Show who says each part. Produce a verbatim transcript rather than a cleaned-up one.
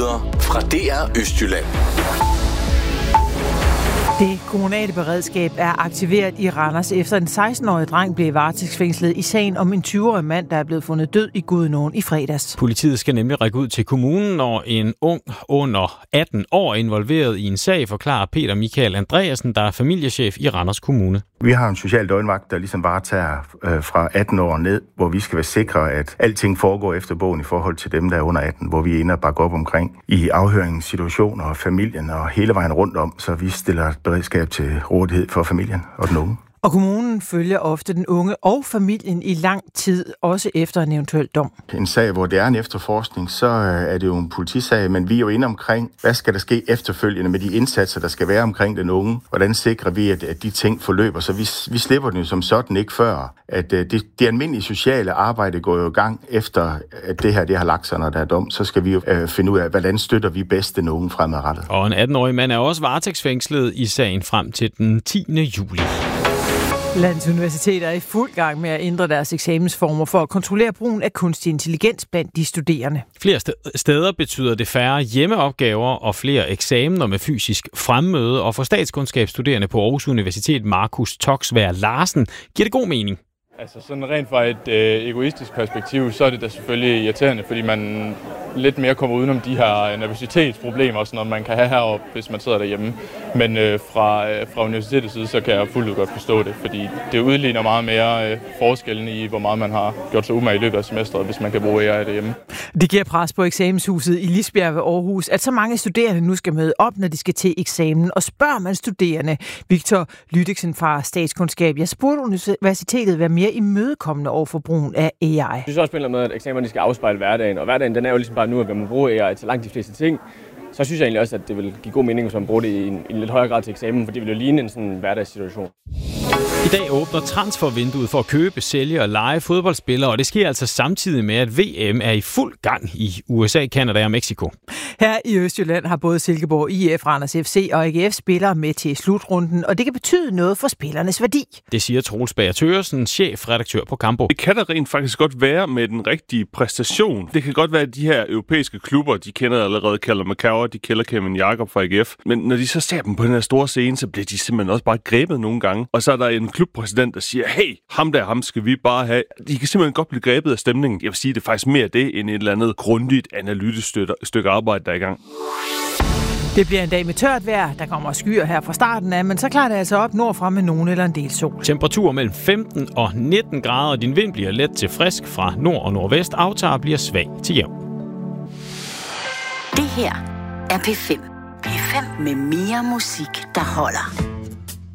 Speaker 1: Nyheder fra D R Østjylland.
Speaker 2: Det kommunale beredskab er aktiveret i Randers efter en seksten-årig dreng blev varetægtsfængslet i sagen om en tyve-årig mand, der er blevet fundet død i Gudenåen i fredags.
Speaker 3: Politiet skal nemlig række ud til kommunen, når en ung under atten år er involveret i en sag, forklarer Peter Michael Andreasen, der er familiechef i Randers Kommune.
Speaker 4: Vi har en social døgnvagt, der ligesom bare tager øh, fra atten år ned, hvor vi skal være sikre, at alting foregår efter bogen i forhold til dem, der er under atten, hvor vi er inde og bakke op omkring i afhøringssituationer og familien og hele vejen rundt om, så vi stiller beredskab til rådighed for familien og den unge.
Speaker 2: Og kommunen følger ofte den unge og familien i lang tid, også efter en eventuel dom.
Speaker 4: En sag, hvor det er en efterforskning, så er det jo en politisag, men vi er jo inde omkring, hvad skal der ske efterfølgende med de indsatser, der skal være omkring den unge? Hvordan sikrer vi, at, at de ting forløber? Så vi, vi slipper den jo som sådan ikke før. At det, det almindelige sociale arbejde går jo i gang efter, at det her det har lagt sig, når der er dom. Så skal vi jo øh, finde ud af, hvordan støtter vi bedst den unge fremadrettet.
Speaker 3: Og en atten-årig mand er også varetægtsfængslet i sagen frem til den tiende juli.
Speaker 2: Landets universiteter er i fuld gang med at ændre deres eksamensformer for at kontrollere brugen af kunstig intelligens blandt de studerende.
Speaker 3: Flere steder betyder det færre hjemmeopgaver og flere eksamener med fysisk fremmøde, og for statskundskabsstuderende på Aarhus Universitet, Markus Toksvær Larsen, giver det god mening.
Speaker 5: Altså sådan rent fra et øh, egoistisk perspektiv, så er det da selvfølgelig irriterende, fordi man lidt mere kommer udenom de her nervøsitetsproblemer, som man kan have heroppe, hvis man sidder derhjemme. Men øh, fra, øh, fra universitetets side, så kan jeg fuldt ud godt forstå det, fordi det udligner meget mere øh, forskellen i, hvor meget man har gjort sig umage i løbet af semesteret, hvis man kan bruge A I derhjemme.
Speaker 2: Det giver pres på eksamenshuset i Lisbjerg ved Aarhus, at så mange studerende nu skal møde op, når de skal til eksamen. Og spørger man studerende, Victor Lydiksen fra Statskundskab, jeg spurgte universitetet være mere imødekommende over for brugen af A I.
Speaker 6: Jeg synes også på en eller anden måde, at eksamenerne skal afspejle hverdagen, og hverdagen den er jo ligesom bare nu, at man bruger A I til langt de fleste ting. Så synes jeg egentlig også, at det vil give god mening, hvis man bruger det i en, i en lidt højere grad til eksamen, for det vil jo ligne en sådan hverdagssituation.
Speaker 3: I dag åbner transfervinduet for at købe, sælge og leje fodboldspillere, og det sker altså samtidig med, at V M er i fuld gang i U S A, Canada og Mexico.
Speaker 2: Her i Østjylland har både Silkeborg I F, Randers F C og A G F spillere med til slutrunden, og det kan betyde noget for spillernes værdi.
Speaker 3: Det siger Troels Bager Thøgersen, chefredaktør på Kampo.
Speaker 7: Det kan der rent faktisk godt være med den rigtige præstation. Det kan godt være, at de her europæiske klubber, de kender allerede Callum McCarver, de kender Kevin Jakob fra A G F. Men når de så ser dem på den her store scene, så bliver de simpelthen også bare grebet nogle gange. Og så er der en klubpræsident, der siger, hey, ham der, ham skal vi bare have. De kan simpelthen godt blive grebet af stemningen. Jeg vil sige, det er faktisk mere det, end et eller andet grundigt analytisk stykke arbejde, der er i gang.
Speaker 2: Det bliver en dag med tørt vejr. Der kommer skyer her fra starten af, men så klarer det altså op nordfra med nogen eller en del sol.
Speaker 3: Temperatur mellem femten og nitten grader, og din vind bliver let til frisk fra nord og nordvest. Aftager bliver svag til jævn.
Speaker 8: Det her er P fem. P fem med mere musik, der holder.